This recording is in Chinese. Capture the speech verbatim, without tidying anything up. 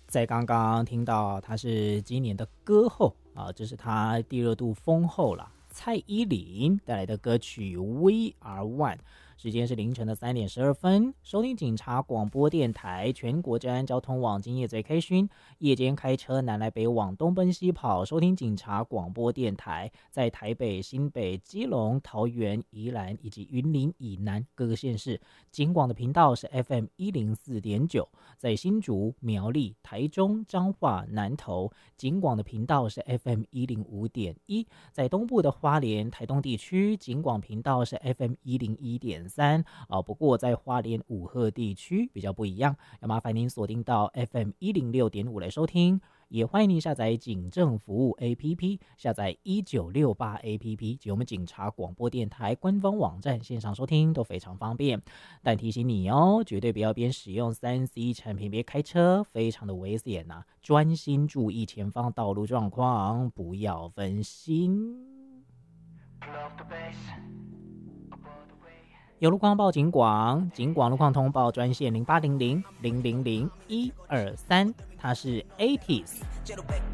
在刚刚听到他是今年的歌后啊，这是他第热度封后了。蔡依林带来的歌曲 We Are One， 时间是凌晨的三点十二分。收听警察广播电台，全国治安交通网今夜最开讯，夜间开车南来北往，东奔西跑，收听警察广播电台，在台北、新北、基隆、桃园、宜兰以及云林以南各个县市，警广的频道是 F M 一零四点九，在新竹、苗栗、台中、彰化、南投，警广的频道是 F M 一零五点一，在东部的花莲、台东地区，警广频道是 F M 一零一点三、啊。不过在花莲五鹤地区比较不一样，要麻烦您锁定到 F M 一零六点五来收听。也欢迎您下载警政服务 A P P， 下载一九六八 A P P 及我们警察广播电台官方网站，线上收听都非常方便。但提醒你哦，绝对不要边使用 三 C 产品边开车，非常的危险啊！专心注意前方道路状况，不要分心。有路况报警广，警广路况通报专线零八零零零零零一二三，它是 eighties。